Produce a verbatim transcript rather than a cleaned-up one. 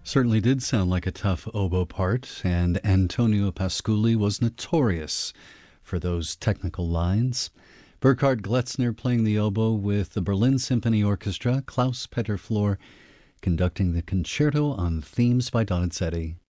Certainly did sound like a tough oboe part, and Antonio Pasculi was notorious for those technical lines. Burkhard Gletzner playing the oboe with the Berlin Symphony Orchestra, Klaus Peter Flohr conducting the concerto on themes by Donizetti.